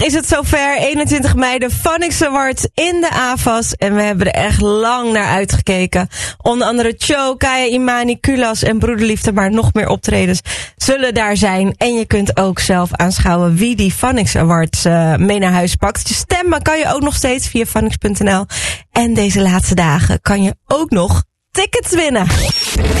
Is het zover, 21 mei, de Phonics Awards in de AVAS. En we hebben er echt lang naar uitgekeken. Onder andere Cho, Kaya Imani, Kulas en Broederliefde, maar nog meer optredens zullen daar zijn. En je kunt ook zelf aanschouwen wie die Phonics Awards mee naar huis pakt. Je stemmen kan je ook nog steeds via phonics.nl. En deze laatste dagen kan je ook nog tickets winnen.